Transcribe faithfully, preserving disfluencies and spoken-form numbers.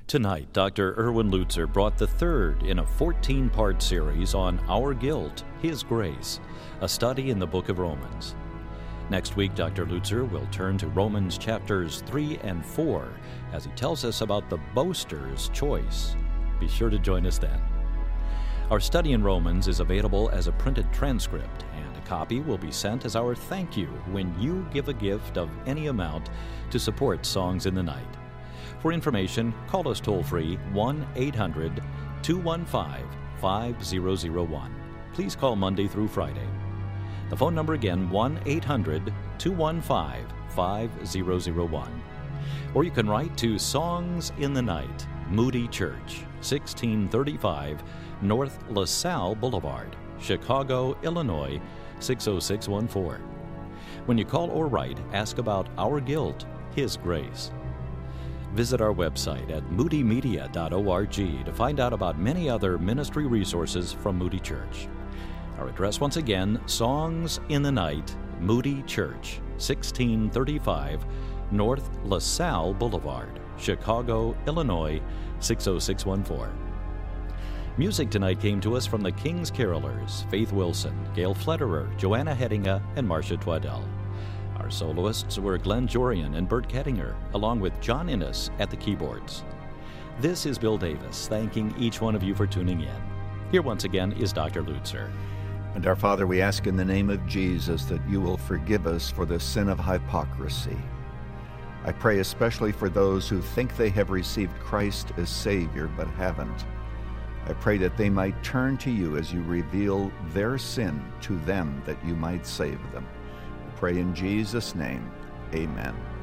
Tonight, Doctor Erwin Lutzer brought the third in a fourteen-part series on Our Guilt, His Grace, a study in the book of Romans. Next week, Doctor Lutzer will turn to Romans chapters three and four as he tells us about the boaster's choice. Be sure to join us then. Our study in Romans is available as a printed transcript, and a copy will be sent as our thank you when you give a gift of any amount to support Songs in the Night. For information, call us toll-free one eight hundred two one five five zero zero one. Please call Monday through Friday. The phone number again, one eight hundred two one five five zero zero one. Or you can write to Songs in the Night, Moody Church, sixteen thirty-five North LaSalle Boulevard, Chicago, Illinois, six oh six one four. When you call or write, ask about Our Guilt, His Grace. Visit our website at moody media dot org to find out about many other ministry resources from Moody Church. Our address once again, Songs in the Night, Moody Church, sixteen thirty-five North LaSalle Boulevard, Chicago, Illinois, six oh six one four. Music tonight came to us from the King's Carolers, Faith Wilson, Gail Flederer, Joanna Hedinga, and Marcia Twaddell. Our soloists were Glenn Jorian and Bert Kettinger, along with John Innes at the keyboards. This is Bill Davis, thanking each one of you for tuning in. Here once again is Doctor Lutzer. And our Father, we ask in the name of Jesus that you will forgive us for the sin of hypocrisy. I pray especially for those who think they have received Christ as Savior but haven't. I pray that they might turn to you as you reveal their sin to them, that you might save them. Pray in Jesus' name. Amen.